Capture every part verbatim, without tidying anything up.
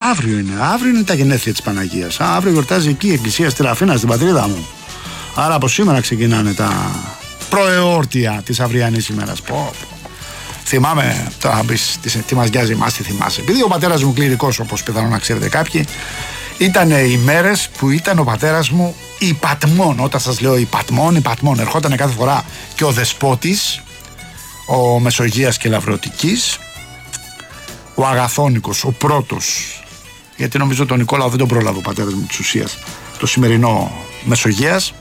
Αύριο είναι. Αύριο είναι τα γενέθλια της Παναγίας. Α, αύριο γιορτάζει εκεί η Εκκλησία στη Ραφίνα, στην πατρίδα μου. Άρα από σήμερα ξεκινάνε τα προεόρτια της αυριανής ημέρας. Πω, πω. Θυμάμαι, τώρα θα πεις τι μας νοιάζει εμάς, τι θυμάσαι. Επειδή ο πατέρας μου κληρικός, όπως πιθανόν να ξέρετε κάποιοι, ήταν οι μέρες που ήταν ο πατέρας μου υπατμών. Όταν σας λέω υπατμών, υπατμών. Ερχόταν κάθε φορά και ο Δεσπότης, ο Μεσογείας και Λαυρωτικής, ο Αγαθόνικος, ο πρώτος, γιατί νομίζω τον Νικόλαο δεν τον πρόλαβε ο πατέρας μου της ουσίας, το σημερινό Μεσογείας,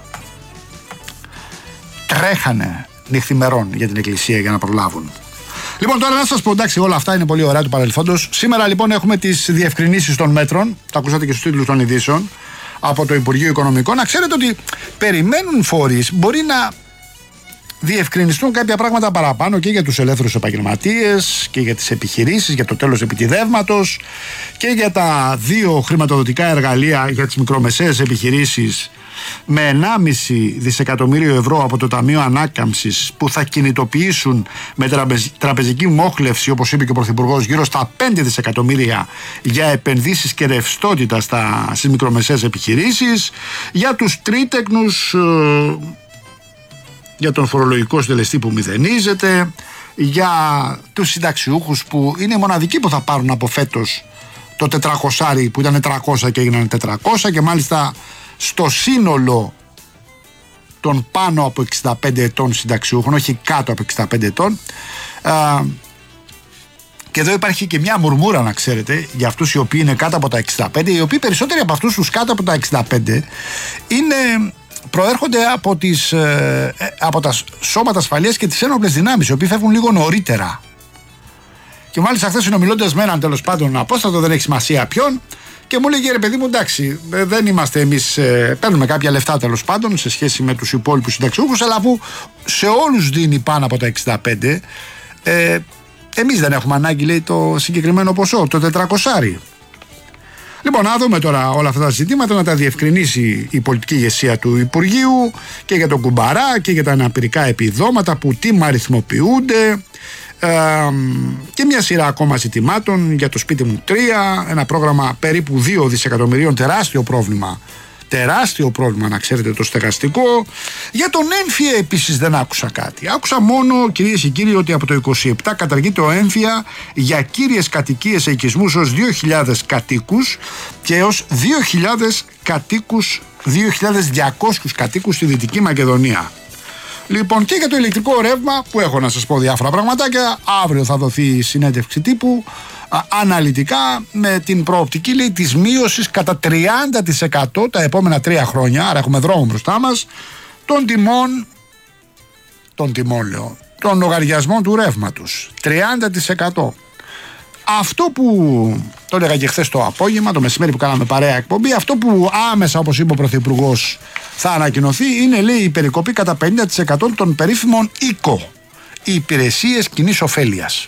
τρέχανε νυχθημερών για την εκκλησία για να προλάβουν. Λοιπόν, τώρα να σας πω, εντάξει, όλα αυτά είναι πολύ ωραία του παρελθόντος. Σήμερα λοιπόν έχουμε τις διευκρινήσεις των μέτρων, το ακούσατε και στους τίτλους των ειδήσεων, από το Υπουργείο Οικονομικών. Να ξέρετε ότι περιμένουν φορείς, μπορεί να διευκρινιστούν κάποια πράγματα παραπάνω και για τους ελεύθερους επαγγελματίες και για τις επιχειρήσεις, για το τέλος επιτιδεύματος και για τα δύο χρηματοδοτικά εργαλεία για τις μικρομεσαίες επιχειρήσεις με ενάμιση δισεκατομμύριο ευρώ από το Ταμείο Ανάκαμψης που θα κινητοποιήσουν με τραπεζική μόχλευση, όπως είπε και ο Πρωθυπουργός, γύρω στα πέντε δισεκατομμύρια για επενδύσεις και ρευστότητα στα, στις μικρομεσαίες επιχειρήσεις, για τους τρίτεκνους, για τον φορολογικό συντελεστή που μηδενίζεται, για τους συνταξιούχους που είναι οι μοναδικοί που θα πάρουν από φέτος το τετρακόσια που ήταν τριακόσια και έγιναν τετρακόσια, και μάλιστα στο σύνολο των πάνω από εξήντα πέντε ετών συνταξιούχων, όχι κάτω από εξήντα πέντε ετών. Α, και εδώ υπάρχει και μια μουρμούρα, να ξέρετε, για αυτούς οι οποίοι είναι κάτω από τα εξήντα πέντε, οι οποίοι περισσότεροι από αυτούς τους κάτω από τα εξήντα πέντε είναι, προέρχονται από, τις, ε, από τα σώματα ασφαλείας και τις ένοπλες δυνάμεις, οι οποίοι φεύγουν λίγο νωρίτερα. Και μάλιστα χθες συνομιλώντας με έναν τέλος πάντων απόστατο, δεν έχει σημασία ποιον, και μου λέγε, ρε παιδί μου, εντάξει, δεν είμαστε εμείς, ε, παίρνουμε κάποια λεφτά τέλος πάντων σε σχέση με τους υπόλοιπους συνταξιούχους, αλλά που σε όλους δίνει πάνω από τα εξήντα πέντε, ε, εμείς δεν έχουμε ανάγκη, λέει, το συγκεκριμένο ποσό, το τετρακόσια. Λοιπόν, να δούμε τώρα όλα αυτά τα ζητήματα, να τα διευκρινίσει η πολιτική ηγεσία του Υπουργείου και για τον κουμπαρά και για τα αναπηρικά επιδόματα που τίμα αριθμοποιούνται. Ε, και μια σειρά ακόμα ζητημάτων για το σπίτι μου τρία, ένα πρόγραμμα περίπου δύο δισεκατομμυρίων, τεράστιο πρόβλημα, τεράστιο πρόβλημα να ξέρετε, το στεγαστικό. Για τον έμφυα επίσης δεν άκουσα κάτι. Άκουσα μόνο, κυρίες και κύριοι, ότι από το είκοσι επτά καταργείται ο έμφυα για κύριες κατοικίες οικισμούς ως δύο χιλιάδες κατοίκους και έως δύο χιλιάδες κατοίκους, δύο χιλιάδες διακόσιους κατοίκους στη Δυτική Μακεδονία. Λοιπόν, και για το ηλεκτρικό ρεύμα, που έχω να σας πω διάφορα πραγματάκια, αύριο θα δοθεί συνέντευξη τύπου α, αναλυτικά με την προοπτική, λέει, της μείωσης κατά τριάντα τοις εκατό τα επόμενα τρία χρόνια, άρα έχουμε δρόμο μπροστά μας, των τιμών, των τιμών λέω, των λογαριασμών του ρεύματος. τριάντα τοις εκατό. Αυτό που το έλεγα και χθες το απόγευμα, το μεσημέρι που κάναμε παρέα εκπομπή, αυτό που άμεσα, όπως είπε ο Πρωθυπουργός, θα ανακοινωθεί είναι, λέει, η περικοπή κατά πενήντα τοις εκατό των περίφημων ΙΚΟ, οι υπηρεσίες κοινής ωφέλειας.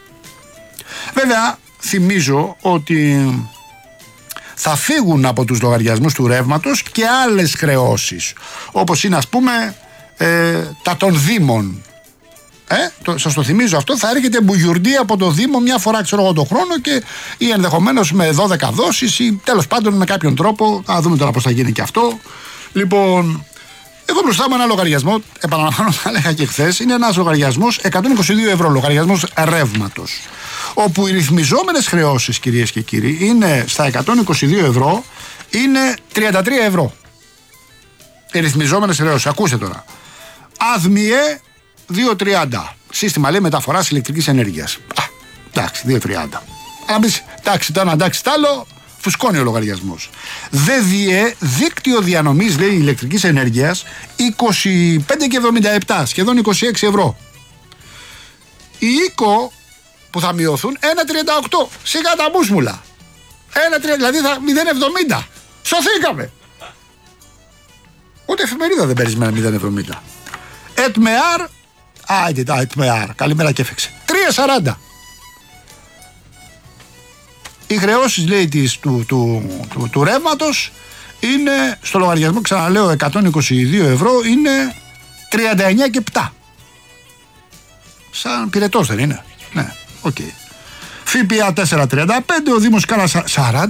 Βέβαια, θυμίζω ότι θα φύγουν από τους λογαριασμούς του ρεύματος και άλλες χρεώσεις, όπως είναι, ας πούμε, ε, τα των δήμων. Ε, το, σας το θυμίζω αυτό, θα έρχεται μπουγιουρντή από το Δήμο μια φορά, ξέρω εγώ, το χρόνο, και ή ενδεχομένως με δώδεκα δόσεις ή τέλος πάντων με κάποιον τρόπο. Θα δούμε τώρα πώς θα γίνει και αυτό. Λοιπόν, εδώ μπροστά μου ένα λογαριασμό, επαναλαμβάνω, τα έλεγα και χθες, είναι ένας λογαριασμός εκατόν είκοσι δύο ευρώ, λογαριασμός ρεύματος, όπου οι ρυθμιζόμενες χρεώσεις, κυρίες και κύριοι, είναι στα εκατόν είκοσι δύο ευρώ, είναι τριάντα τρία ευρώ. Οι ρυθμιζόμενες χρεώσεις, ακούστε τώρα. ΑΔΜΙΕ δύο τριάντα. Σύστημα, λέει, μεταφοράς ηλεκτρικής ενέργειας. Α, εντάξει, δύο τριάντα. Αν πεις, εντάξει, το ένα, εντάξει, το άλλο, φουσκώνει ο λογαριασμός. ΔΔΕ, δίκτυο διανομής, λέει, ηλεκτρικής ενέργειας, είκοσι πέντε και εβδομήντα επτά, σχεδόν είκοσι έξι ευρώ. Η ΙΚΟ που θα μειωθούν ένα τριάντα οκτώ. Σιγά τα μπούσμουλα. ένα τριάντα, δηλαδή θα μηδέν εβδομήντα. Σωθήκαμε. Ούτε εφημερίδα δεν παίρνεις με μηδέν εβδομήντα. ΕΤΜΕΑΡ, άιντε τα ΕΤΜΕΑΡ, καλημέρα και έφεξε. τρία σαράντα. Οι χρεώσεις, λέει, της, του, του, του, του ρεύματος είναι στο λογαριασμό, ξαναλέω, εκατόν είκοσι δύο ευρώ, είναι τριάντα εννιά και επτά. Σαν πυρετός δεν είναι? Ναι, οκ. Okay. ΦΠΑ τέσσερα τριάντα πέντε, ο Δήμος κάνα σαράντα.